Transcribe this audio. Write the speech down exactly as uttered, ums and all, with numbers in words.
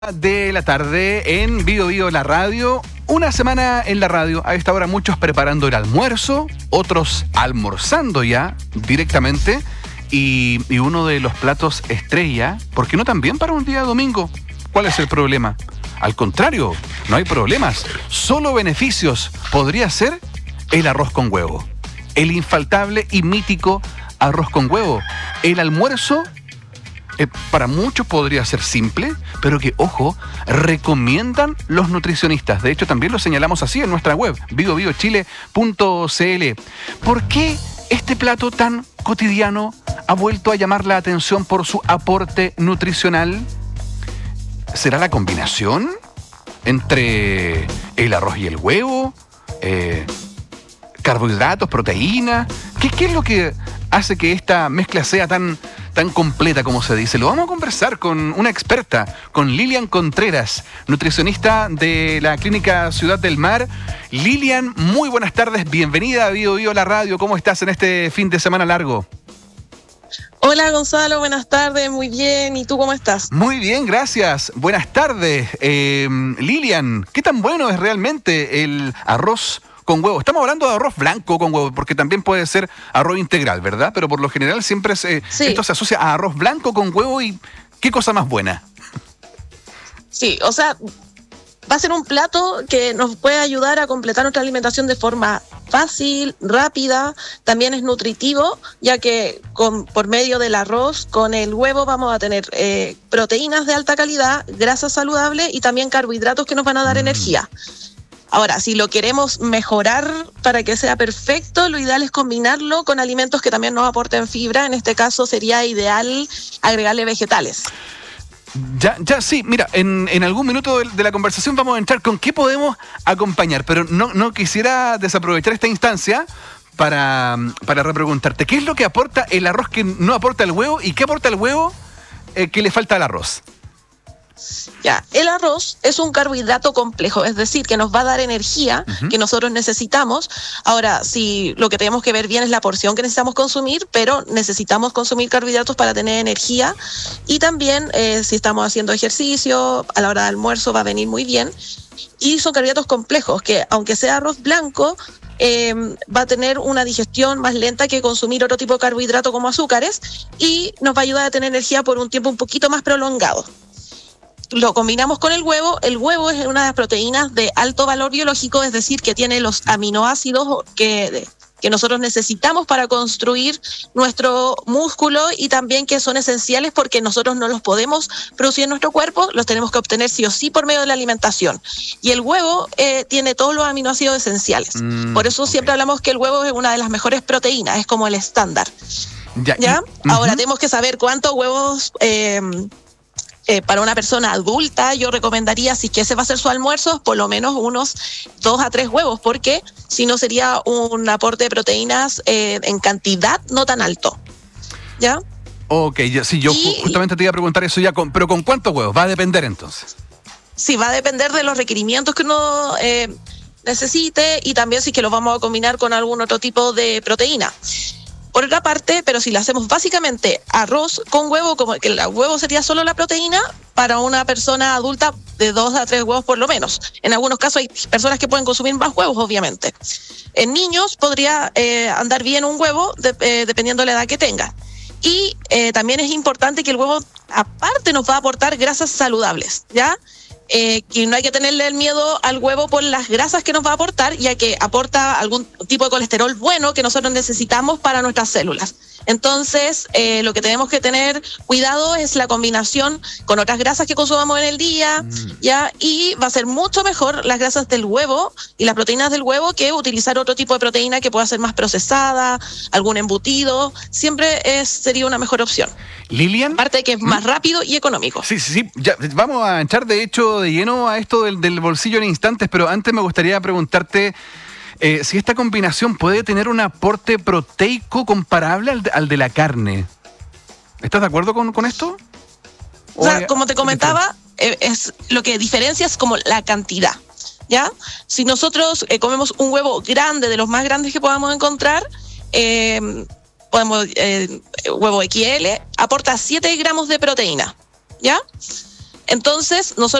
De la tarde en Bio Bio la radio. Una semana en la radio. A esta hora muchos preparando el almuerzo, otros almorzando ya directamente. Y, y uno de los platos estrella, ¿por qué no también para un día domingo? ¿Cuál es el problema? Al contrario, no hay problemas, solo beneficios. Podría ser el arroz con huevo. El infaltable y mítico arroz con huevo. El almuerzo Eh, para muchos podría ser simple, pero que, ojo, recomiendan los nutricionistas. De hecho, también lo señalamos así en nuestra web, bio bio chile punto c l. ¿Por qué este plato tan cotidiano ha vuelto a llamar la atención por su aporte nutricional? ¿Será la combinación entre el arroz y el huevo? Eh, ¿Carbohidratos, proteínas? ¿Qué, ¿Qué es lo que hace que esta mezcla sea tan... tan completa como se dice? Lo vamos a conversar con una experta, con Lilian Contreras, nutricionista de la Clínica Ciudad del Mar. Lilian, muy buenas tardes, bienvenida a Bio Bio la radio. ¿Cómo estás en este fin de semana largo? Hola Gonzalo, buenas tardes, muy bien. ¿Y tú cómo estás? Muy bien, gracias. Buenas tardes. Eh, Lilian, ¿qué tan bueno es realmente el arroz con huevo? Estamos hablando de arroz blanco con huevo, porque también puede ser arroz integral, ¿verdad? Pero por lo general siempre se, sí. esto se asocia a arroz blanco con huevo. Y ¿qué cosa más buena? Sí, o sea, va a ser un plato que nos puede ayudar a completar nuestra alimentación de forma fácil, rápida. También es nutritivo, ya que con, por medio del arroz con el huevo vamos a tener eh, proteínas de alta calidad, grasas saludables y también carbohidratos que nos van a dar mm. energía. Ahora, si lo queremos mejorar para que sea perfecto, lo ideal es combinarlo con alimentos que también nos aporten fibra. En este caso sería ideal agregarle vegetales. Ya, ya sí, mira, en, en algún minuto de, de la conversación vamos a entrar con qué podemos acompañar, pero no, no quisiera desaprovechar esta instancia para, para repreguntarte, ¿qué es lo que aporta el arroz que no aporta el huevo y qué aporta el huevo eh, que le falta al arroz? Ya, el arroz es un carbohidrato complejo, es decir, que nos va a dar energía uh-huh. que nosotros necesitamos. Ahora, si lo que tenemos que ver bien es la porción que necesitamos consumir, pero necesitamos consumir carbohidratos para tener energía. Y también, eh, si estamos haciendo ejercicio, a la hora de almuerzo va a venir muy bien. Y son carbohidratos complejos, que aunque sea arroz blanco, eh, va a tener una digestión más lenta que consumir otro tipo de carbohidrato como azúcares, y nos va a ayudar a tener energía por un tiempo un poquito más prolongado. Lo combinamos con el huevo. El huevo es una de las proteínas de alto valor biológico, es decir, que tiene los aminoácidos que, que nosotros necesitamos para construir nuestro músculo y también que son esenciales porque nosotros no los podemos producir en nuestro cuerpo, los tenemos que obtener sí o sí por medio de la alimentación. Y el huevo eh, tiene todos los aminoácidos esenciales. Mm, por eso okay. siempre hablamos que el huevo es una de las mejores proteínas, es como el estándar. ¿Ya? ¿Ya? Y, uh-huh. Ahora tenemos que saber cuántos huevos... Eh, Eh, para una persona adulta, yo recomendaría, si que ese va a ser su almuerzo, por lo menos unos dos a tres huevos, porque si no sería un aporte de proteínas eh, en cantidad no tan alto. ¿Ya? Ok, ya, sí, yo y, justamente te iba a preguntar eso ya, con, pero ¿con cuántos huevos? Va a depender entonces. Sí, va a depender de los requerimientos que uno eh, necesite y también si que los vamos a combinar con algún otro tipo de proteína. Por otra parte, pero si le hacemos básicamente arroz con huevo, como que el huevo sería solo la proteína, para una persona adulta de dos a tres huevos por lo menos. En algunos casos hay personas que pueden consumir más huevos, obviamente. En niños podría eh, andar bien un huevo, de, eh, dependiendo de la edad que tenga. Y eh, también es importante que el huevo, aparte, nos va a aportar grasas saludables, ¿ya? Eh, que no hay que tenerle el miedo al huevo por las grasas que nos va a aportar, ya que aporta algún tipo de colesterol bueno que nosotros necesitamos para nuestras células. Entonces, eh, lo que tenemos que tener cuidado es la combinación con otras grasas que consumamos en el día, mm. ¿ya? Y va a ser mucho mejor las grasas del huevo y las proteínas del huevo que utilizar otro tipo de proteína que pueda ser más procesada, algún embutido. Siempre es, sería una mejor opción. Lilian. Aparte de que es más rápido y económico. Sí, sí, sí. Ya, vamos a entrar de hecho de lleno a esto del, del bolsillo en instantes, pero antes me gustaría preguntarte eh, si esta combinación puede tener un aporte proteico comparable al de, al de la carne. ¿Estás de acuerdo con, con esto? O sea, como te comentaba, eh, es lo que diferencia es como la cantidad, ¿ya? Si nosotros eh, comemos un huevo grande, de los más grandes que podamos encontrar, eh, podemos, eh, huevo X L, aporta siete gramos de proteína, ¿ya? Entonces, nosotros